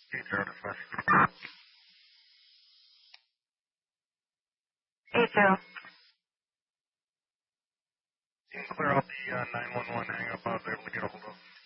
8-0 dispatch. 8-0. You can clear out the 911 hang up I was able to get a hold of.